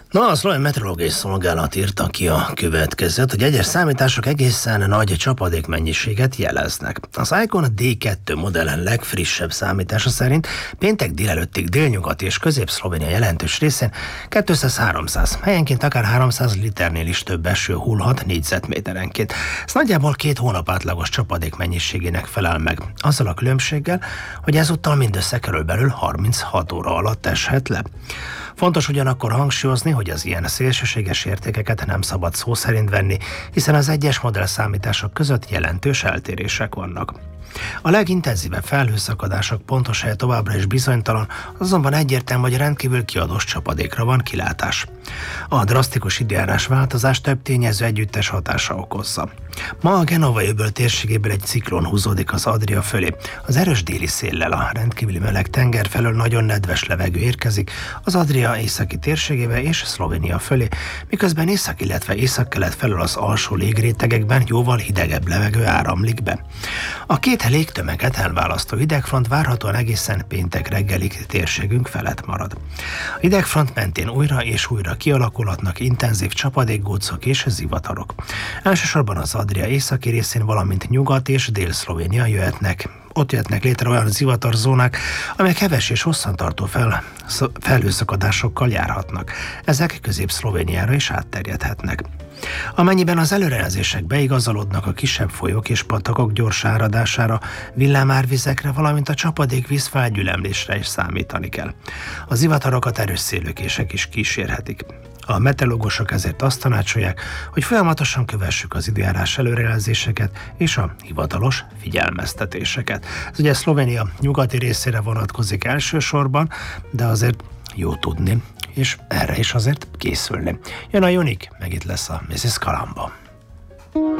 Na, a Szlovén Meteorológiai Szolgálat írta ki a következőt, hogy egyes számítások egészen nagy csapadékmennyiséget jeleznek. Az Icon D2 modellen legfrissebb számítása szerint péntek délelőttig délnyugati és közép-Szlovénia jelentős részén 200-300, helyenként akár 300 liternél is több eső hullhat négyzetméterenként. Ez nagyjából 2 hónap átlagos csapadékmennyiségének felel meg, azzal a különbséggel, hogy ezúttal mindössze körülbelül 36 óra alatt eshet le. Fontos ugyanakkor hangsúlyozni, hogy az ilyen szélsőséges értékeket nem szabad szó szerint venni, hiszen az egyes modellszámítások között jelentős eltérések vannak. A legintenzívebb felhőszakadások pontos helye továbbra is bizonytalan, azonban egyértelmű, hogy rendkívül kiadós csapadékra van kilátás. A drasztikus időjárás változás több tényező együttes hatása okozza. Ma a Genova-öböl térségéből egy ciklon húzódik az Adria fölé. Az erős déli széllel a rendkívüli meleg tenger felől nagyon nedves levegő érkezik az Adria északi térségébe és Szlovénia fölé, miközben észak, illetve északkelet felől az alsó légrétegekben jóval hidegebb levegő áramlik be. A két légtömeget elválasztó hidegfront várhatóan egészen péntek reggelig térségünk felett marad. A hidegfront mentén újra és újra kialakulhatnak intenzív csapadékgócok és zivatarok. Elsősorban az Adria északi részén, valamint Nyugat- és Dél-Szlovénia ott jöhetnek létre olyan zivatarzónák, amelyek heves és hosszantartó felhőszakadásokkal járhatnak. Ezek Közép-Szlovéniára is átterjedhetnek. Amennyiben az előrejelzések beigazolódnak, a kisebb folyók és patakok gyors áradására, villámárvizekre, valamint a csapadékvíz felgyülemlésre is számítani kell. A zivatarokat erős szélőkések is kísérhetik. A meteorológusok ezért azt tanácsolják, hogy folyamatosan kövessük az időjárás előrejelzéseket és a hivatalos figyelmeztetéseket. Ez ugye Szlovénia nyugati részére vonatkozik elsősorban, de azért jó tudni, és erre is azért készülni. Jön a Jonik, meg itt lesz a Mrs. Kalamba.